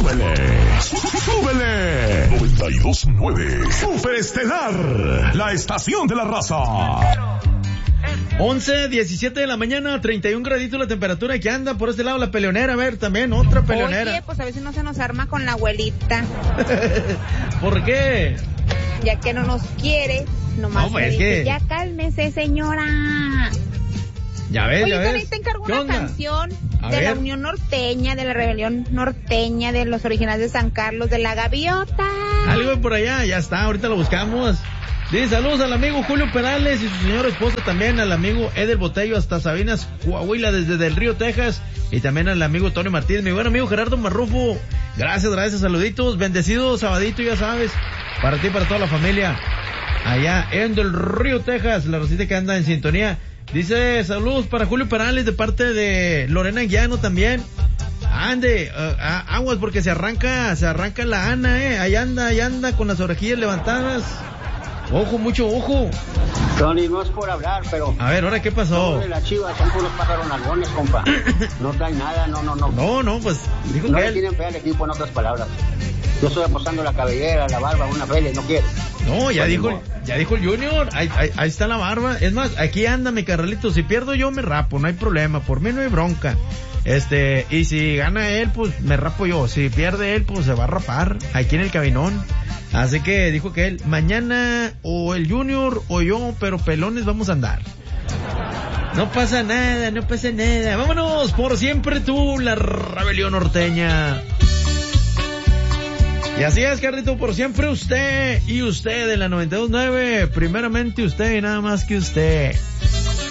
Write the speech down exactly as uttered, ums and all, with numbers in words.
súbele, súbele. noventa y dos punto nueve. Superestelar, la estación de la raza. once, diecisiete de la mañana, treinta y un graditos la temperatura que anda por este lado la peleonera. A ver, también otra peleonera. Oye, pues a ver si no se nos arma con la abuelita. ¿Por qué? Ya que no nos quiere, nomás no, pues, me dice, que... ya cálmese, señora. Ya ves, Oye, ya ves. Oye, te encargo una onda? canción a de ver. la Unión Norteña, de la Rebelión Norteña, de los originales de San Carlos, de la Gaviota. Algo por allá, ya está, ahorita lo buscamos. Dice saludos al amigo Julio Perales y su señora esposa, también al amigo Edel Botello hasta Sabinas, Coahuila, desde Del Río, Texas, y también al amigo Tony Martínez, mi buen amigo Gerardo Marrufo. Gracias, gracias, saluditos, bendecido sabadito, ya sabes, para ti y para toda la familia, allá en Del Río, Texas, la racita que anda en sintonía. Dice saludos para Julio Perales de parte de Lorena Guiano también. Ande, uh, uh, aguas porque se arranca, se arranca la Ana, eh, ahí anda, ahí anda con las orejillas levantadas. Ojo, mucho ojo. Tony, no es por hablar, pero... A ver, ¿ahora qué pasó? No, de la Chiva son puros pájaros nalgones, compa. No traen nada, no, no, no. No, no, pues... Dijo no que le él... tienen fe al equipo, en otras palabras. Yo estoy apostando la cabellera, la barba, una pele, no quiere. No, ya pues dijo, no. ya dijo el Junior, ahí, ahí, ahí está la barba. Es más, aquí anda mi carnalito, si pierdo yo me rapo, no hay problema, por mí no hay bronca. Este, y si gana él, pues me rapo yo. Si pierde él, pues se va a rapar aquí en el cabinón. Así que dijo que él, mañana o el Junior o yo, pero pelones vamos a andar. No pasa nada, no pasa nada. Vámonos, por siempre tú, la Rebelión Norteña. Y así es, Carlito, por siempre usted y usted en la noventa y dos punto nueve. Primeramente usted y nada más que usted.